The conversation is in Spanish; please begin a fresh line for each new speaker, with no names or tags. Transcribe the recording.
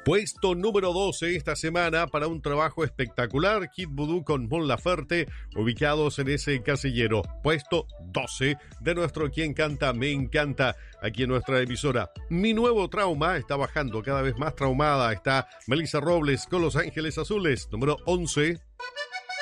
Puesto número 12 esta semana para un trabajo espectacular, Kid Voodoo con Mon Laferte, ubicados en ese casillero. Puesto 12 de nuestro Quien Canta Me Encanta, aquí en nuestra emisora. Mi Nuevo Trauma está bajando, cada vez más traumada está Melissa Robles con Los Ángeles Azules, número 11.